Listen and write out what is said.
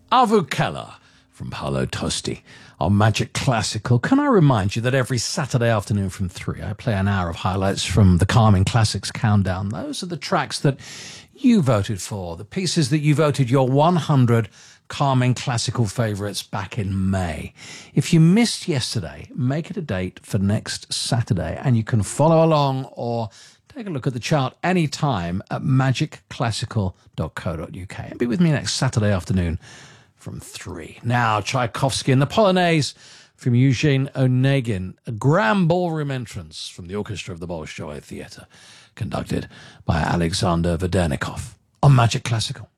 Avu Keller from Paolo Tosti on Magic Classical. Can I remind you that every Saturday afternoon from 3, I play an hour of highlights from the Calming Classics Countdown. Those are the tracks that you voted for, the pieces that you voted your 100 Calming Classical favourites back in May. If you missed yesterday, make it a date for next Saturday, and you can follow along or take a look at the chart anytime at magicclassical.co.uk. And be with me next Saturday afternoon from 3. Now, Tchaikovsky and the Polonaise from Eugene Onegin, a grand ballroom entrance from the orchestra of the Bolshoi Theatre, conducted by Alexander Vedenikov on Magic Classical.